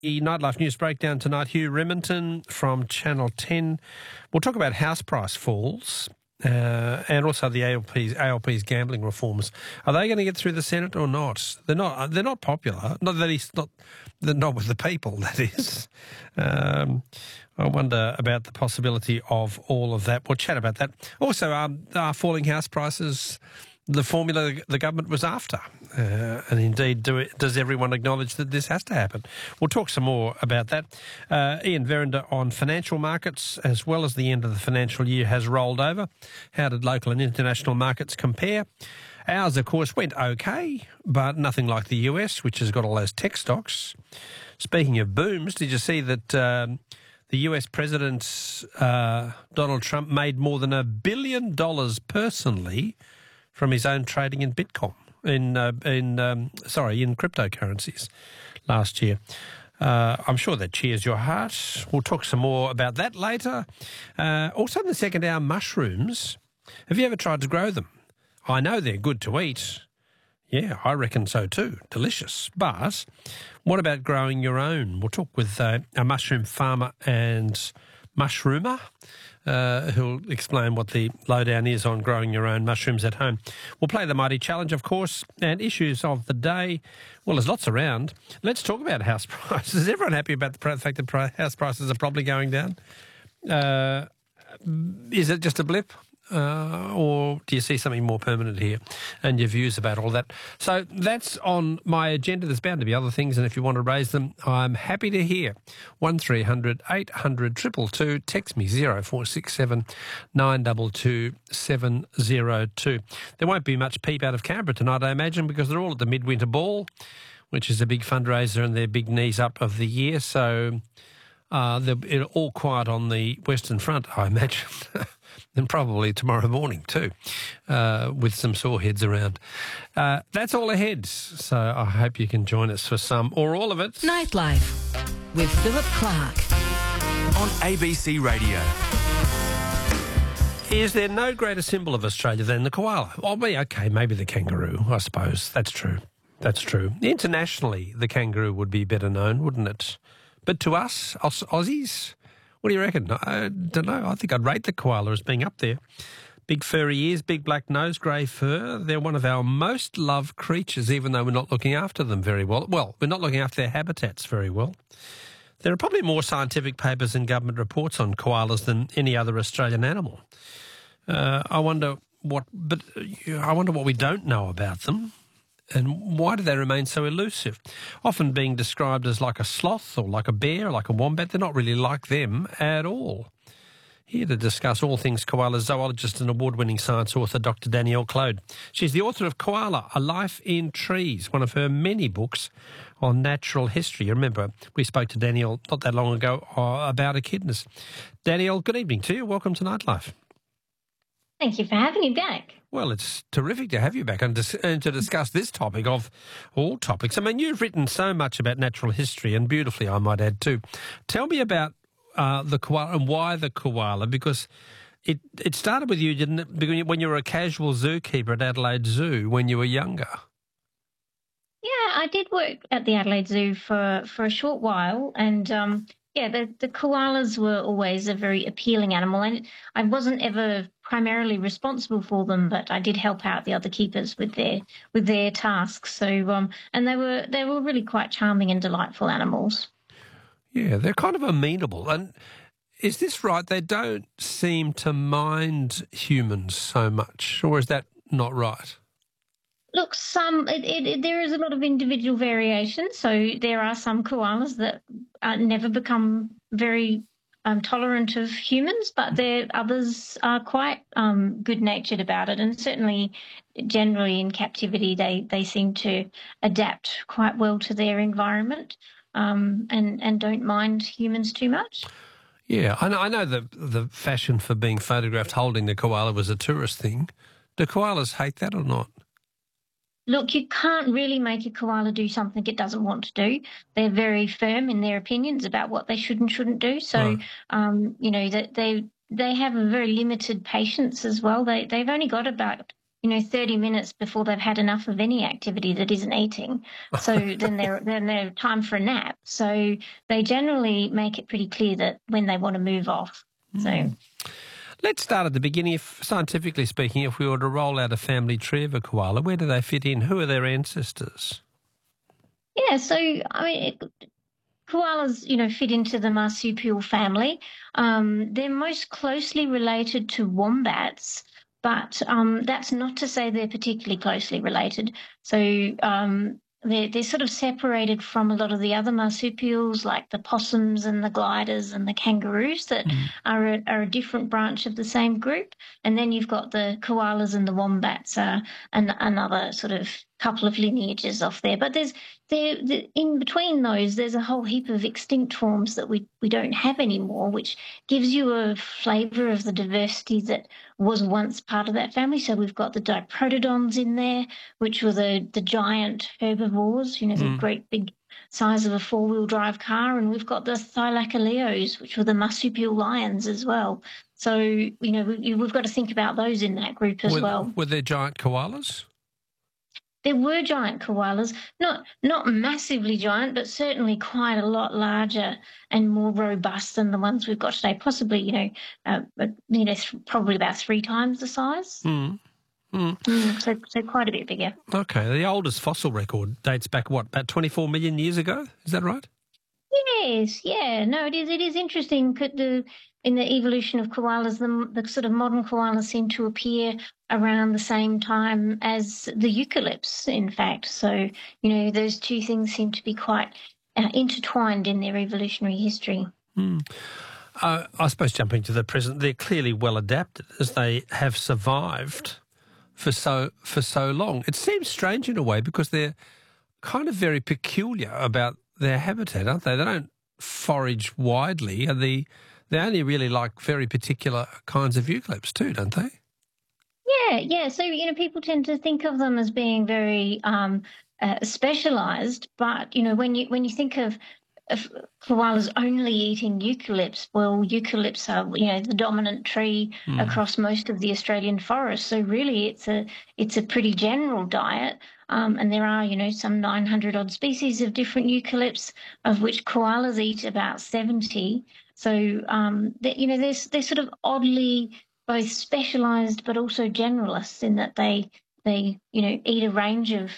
The Nightlife News Breakdown tonight. Hugh Remington from Channel 10. We'll talk about house price falls and also the ALP's gambling reforms. Are they going to get through the Senate or not? They're not popular. They're not with the people, that is. I wonder about the possibility of all of that. We'll chat about that. Also, are falling house prices the formula the government was after? And indeed, does everyone acknowledge that this has to happen? We'll talk some more about that. Ian Verinder on financial markets, as well as the end of the financial year has rolled over. How did local and international markets compare? Ours, of course, went okay, but nothing like the US, which has got all those tech stocks. Speaking of booms, did you see that the US President Donald Trump made more than $1 billion personally from his own trading in Bitcoin, in cryptocurrencies last year. I'm sure that cheers your heart. We'll talk some more about that later. Also in the second hour, mushrooms. Have you ever tried to grow them? I know they're good to eat. Yeah, I reckon so too. Delicious. But what about growing your own? We'll talk with a mushroom farmer and mushroomer who'll explain what the lowdown is on growing your own mushrooms at home. We'll play the Mighty Challenge, of course, and issues of the day. Well, there's lots around. Let's talk about house prices. Is everyone happy about the fact that house prices are probably going down? Is it just a blip? Or do you see something more permanent here? And your views about all that. So that's on my agenda. There's bound to be other things, and if you want to raise them, I'm happy to hear. 1300 800 222. Text me 0467 922 702. There won't be much peep out of Canberra tonight, I imagine, because they're all at the Midwinter Ball, which is a big fundraiser and their big knees up of the year. So they're all quiet on the Western Front, I imagine. And probably tomorrow morning too, with some sore heads around. That's all ahead, so I hope you can join us for some or all of it. Nightlife with Philip Clark on ABC Radio. Is there no greater symbol of Australia than the koala? Well, okay, maybe the kangaroo, I suppose. That's true. That's true. Internationally, the kangaroo would be better known, wouldn't it? But to us, Aussies, what do you reckon? I don't know. I think I'd rate the koala as being up there. Big furry ears, big black nose, grey fur. They're one of our most loved creatures, even though we're not looking after them very well. Well, we're not looking after their habitats very well. There are probably more scientific papers and government reports on koalas than any other Australian animal. I wonder what we don't know about them. And why do they remain so elusive? Often being described as like a sloth or like a bear or like a wombat. They're not really like them at all. Here to discuss all things koala, zoologist and award-winning science author Dr. Danielle Clode. She's the author of Koala, A Life in Trees, one of her many books on natural history. You remember, we spoke to Danielle not that long ago about echidnas. Danielle, good evening to you. Welcome to Nightlife. Thank you for having me back. Well, it's terrific to have you back and to discuss this topic of all topics. I mean, you've written so much about natural history, and beautifully, I might add, too. Tell me about the koala and why the koala, because it started with you, didn't it, when you were a casual zookeeper at Adelaide Zoo when you were younger? Yeah, I did work at the Adelaide Zoo for a short while, and the koalas were always a very appealing animal, and I wasn't ever primarily responsible for them, but I did help out the other keepers with their tasks. So, and they were really quite charming and delightful animals. Yeah, they're kind of amenable. And is this right? They don't seem to mind humans so much, or is that not right? Look, there is a lot of individual variation. So there are some koalas that never become very tolerant of humans, but others are quite good-natured about it. And certainly, generally in captivity, they seem to adapt quite well to their environment and don't mind humans too much. Yeah, I know the fashion for being photographed holding the koala was a tourist thing. Do koalas hate that or not? Look, you can't really make a koala do something it doesn't want to do. They're very firm in their opinions about what they should and shouldn't do. So, that they have a very limited patience as well. They've only got about 30 minutes before they've had enough of any activity that isn't eating. So then they're time for a nap. So they generally make it pretty clear that when they want to move off. So let's start at the beginning. Scientifically speaking, if we were to roll out a family tree of a koala, where do they fit in? Who are their ancestors? Yeah, so koalas, fit into the marsupial family. They're most closely related to wombats, but that's not to say they're particularly closely related. So they're sort of separated from a lot of the other marsupials, like the possums and the gliders and the kangaroos that are a different branch of the same group. And then you've got the koalas and the wombats, and another sort of couple of lineages off there. But in between those, there's a whole heap of extinct forms that we don't have anymore, which gives you a flavour of the diversity that was once part of that family. So we've got the diprotodons in there, which were the giant herbivores, the great big size of a four-wheel drive car. And we've got the thylacoleos, which were the marsupial lions as well. So, we've got to think about those in that group as well. Were there giant koalas? There were giant koalas, not massively giant, but certainly quite a lot larger and more robust than the ones we've got today. Possibly, probably about 3 times the size. So quite a bit bigger. Okay, the oldest fossil record dates back about 24 million years ago. Is that right? Yes, yeah. No, it is interesting. In the evolution of koalas, the sort of modern koalas seem to appear around the same time as the eucalypts, in fact. So, those two things seem to be quite intertwined in their evolutionary history. I suppose jumping to the present, they're clearly well adapted as they have survived for so long. It seems strange in a way because they're kind of very peculiar about their habitat, aren't they? They don't forage widely. They only really like very particular kinds of eucalypts too, don't they? Yeah. So, people tend to think of them as being very specialised, but, when you think of koalas only eating eucalypts, well, eucalypts are, the dominant tree across most of the Australian forest. So really it's a pretty general diet. And there are, some 900 odd species of different eucalypts, of which koalas eat about 70. So, they're sort of oddly both specialised but also generalists in that they eat a range of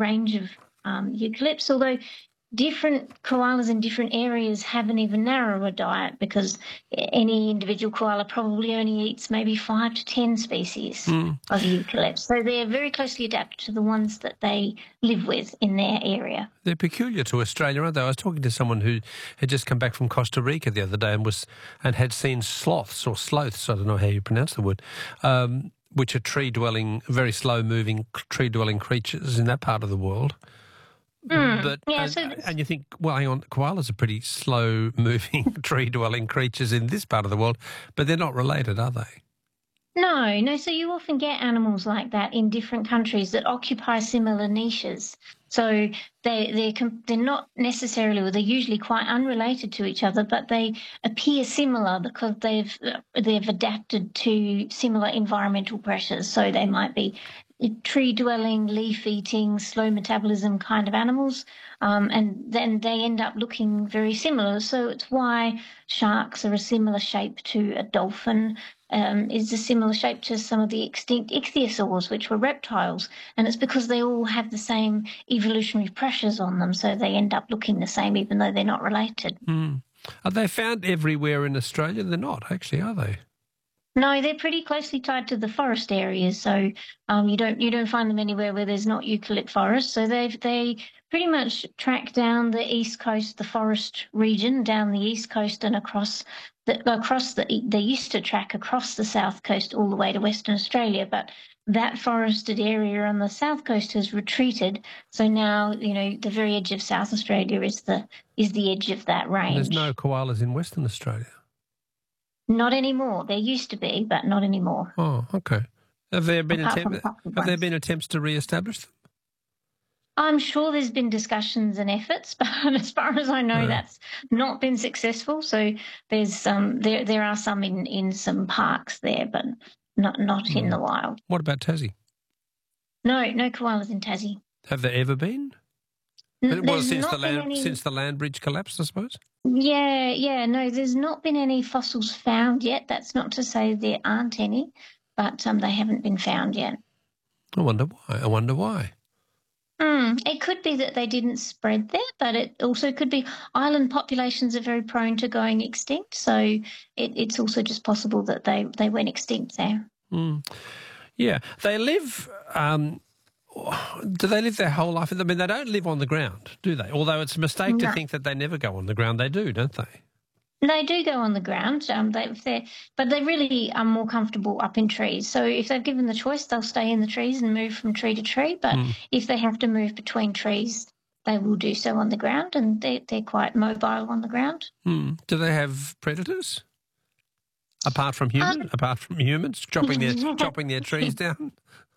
eucalypts, although different koalas in different areas have an even narrower diet because any individual koala probably only eats maybe 5 to 10 species of eucalypts. So they're very closely adapted to the ones that they live with in their area. They're peculiar to Australia, aren't they? I was talking to someone who had just come back from Costa Rica the other day and had seen sloths, I don't know how you pronounce the word, which are tree-dwelling, very slow-moving tree-dwelling creatures in that part of the world. And you think, well, hang on, koalas are pretty slow-moving, tree-dwelling creatures in this part of the world, but they're not related, are they? No. So you often get animals like that in different countries that occupy similar niches. So they're not necessarily, or they're usually quite unrelated to each other, but they appear similar because they've adapted to similar environmental pressures. So they might be tree-dwelling, leaf-eating, slow metabolism kind of animals, and then they end up looking very similar. So it's why sharks are a similar shape to a dolphin, is a similar shape to some of the extinct ichthyosaurs, which were reptiles, and it's because they all have the same evolutionary pressures on them, so they end up looking the same even though they're not related. Are they found everywhere in Australia? They're not, actually, are they? No, they're pretty closely tied to the forest areas, so you don't find them anywhere where there's not eucalypt forest. So they pretty much track down the east coast, the forest region, down the east coast and they used to track across the south coast all the way to Western Australia, but that forested area on the south coast has retreated. So now, the very edge of South Australia is the edge of that range. There's no koalas in Western Australia. Not anymore. There used to be, but not anymore. Oh, okay. Have there been attempts to re-establish them? I'm sure there's been discussions and efforts, but as far as I know, that's not been successful. So there's there are some in some parks there, but not in the wild. What about Tassie? No koalas in Tassie. Have there ever been? N- Well, there's since not been any. since the land bridge collapsed, I suppose. Yeah. No, there's not been any fossils found yet. That's not to say there aren't any, but they haven't been found yet. I wonder why. It could be that they didn't spread there, but it also could be island populations are very prone to going extinct. So it's also just possible that they went extinct there. Yeah, they live. Do they live their whole life? I mean, they don't live on the ground, do they? Although it's a mistake to No. think that they never go on the ground. They do, don't they? They do go on the ground, but they really are more comfortable up in trees. So if they're given the choice, they'll stay in the trees and move from tree to tree. But if they have to move between trees, they will do so on the ground, and they're quite mobile on the ground. Do they have predators apart from humans chopping their trees down?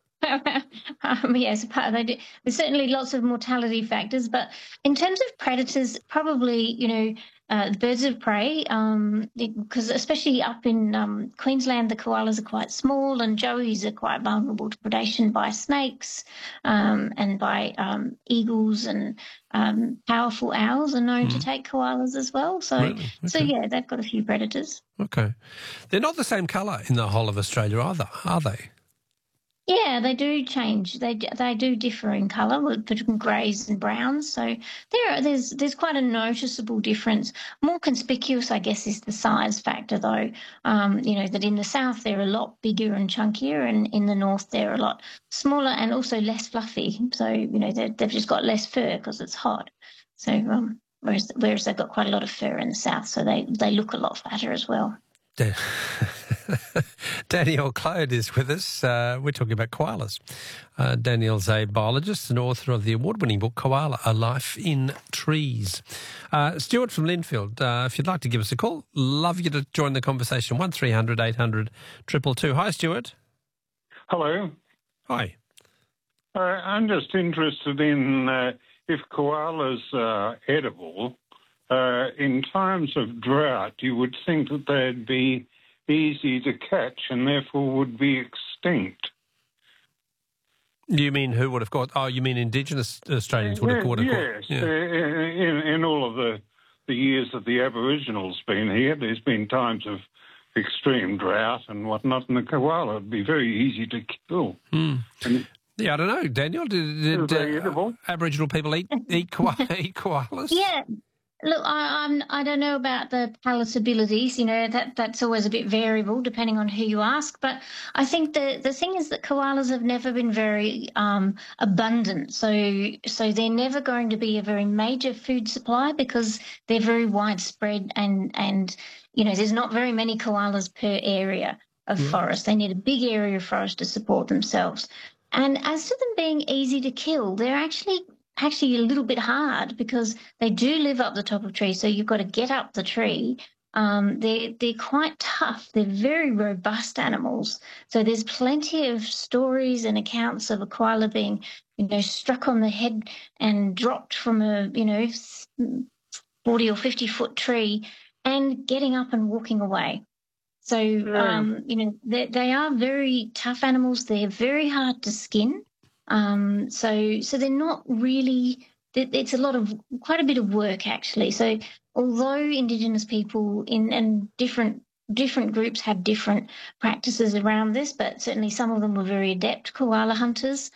Yes, they do. There's certainly lots of mortality factors, but in terms of predators, probably birds of prey, because especially up in Queensland, the koalas are quite small, and joeys are quite vulnerable to predation by snakes and by eagles, and powerful owls are known to take koalas as well. So, Really? so Okay. yeah, they've got a few predators. Okay, they're not the same colour in the whole of Australia either, are they? Yeah, they do change. They do differ in colour between greys and browns. So there's quite a noticeable difference. More conspicuous, I guess, is the size factor, though. That in the south they're a lot bigger and chunkier, and in the north they're a lot smaller and also less fluffy. So they've just got less fur because it's hot. So whereas they've got quite a lot of fur in the south, so they look a lot fatter as well. Danielle Clode is with us. We're talking about koalas. Danielle's a biologist and author of the award-winning book Koala, A Life in Trees. Stuart from Linfield, if you'd like to give us a call, love you to join the conversation. 1300 800 222. Hi, Stuart. Hello. Hi. I'm just interested in if koalas are edible. In times of drought, you would think that they'd be easy to catch and therefore would be extinct. You mean who would have caught? Oh, you mean Indigenous Australians would have caught? Yes. Yeah. In all of the years that the Aboriginals been here, there's been times of extreme drought and whatnot, and the koala would be very easy to kill. Yeah, I don't know, Daniel. Did they edible? Aboriginal people eat koalas? Yeah. Look, I don't know about the palatabilities. That's always a bit variable depending on who you ask. But I think the thing is that koalas have never been very abundant. So they're never going to be a very major food supply because they're very widespread and there's not very many koalas per area of forest. They need a big area of forest to support themselves. And as to them being easy to kill, they're actually a little bit hard because they do live up the top of trees, so you've got to get up the tree. They're quite tough. They're very robust animals. So there's plenty of stories and accounts of a koala being, struck on the head and dropped from a, 40 or 50-foot tree and getting up and walking away. So, they are very tough animals. They're very hard to skin. So they're not really. It's quite a bit of work actually. So although Indigenous people and different groups have different practices around this, but certainly some of them were very adept koala hunters.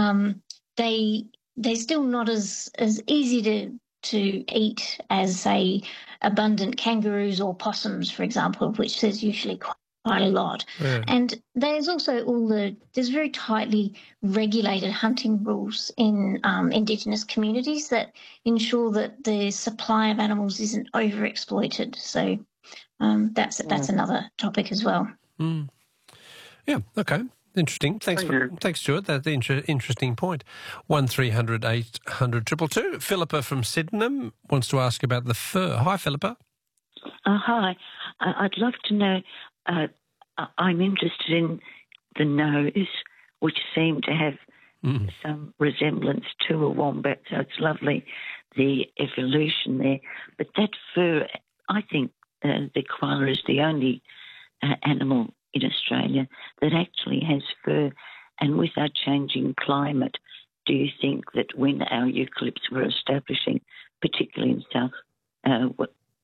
They're still not as easy to eat as, say, abundant kangaroos or possums, for example, of which there's usually quite a lot. Yeah. And there's also there's very tightly regulated hunting rules in Indigenous communities that ensure that the supply of animals isn't overexploited. So that's another topic as well. Mm. Yeah, okay. Interesting. Thanks, Stuart. That's the interesting point. 1300 800 222. Philippa from Sydenham wants to ask about the fur. Hi, Philippa. Hi. I'd love to know, I'm interested in the nose, which seemed to have some resemblance to a wombat, so it's lovely, the evolution there. But that fur, I think the koala is the only animal in Australia that actually has fur And with our changing climate, do you think that when our eucalypts were establishing, particularly in